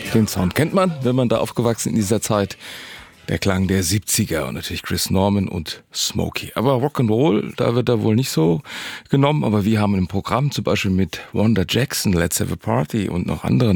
Den Sound kennt man, wenn man da aufgewachsen in dieser Zeit. Der Klang der 70er und natürlich Chris Norman und Smokey. Aber Rock'n'Roll, da wird er wohl nicht so genommen. Aber wir haben im Programm zum Beispiel mit Wanda Jackson, Let's Have a Party und noch anderen